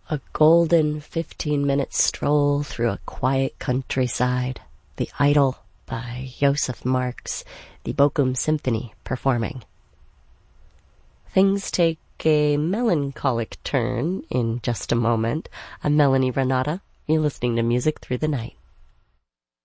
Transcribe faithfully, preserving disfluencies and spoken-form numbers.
A golden fifteen-minute stroll through a quiet countryside. The Idol by Joseph Marx, the Bochum Symphony performing. Things take a melancholic turn in just a moment. I'm Melanie Renata. You're listening to Music Through the Night.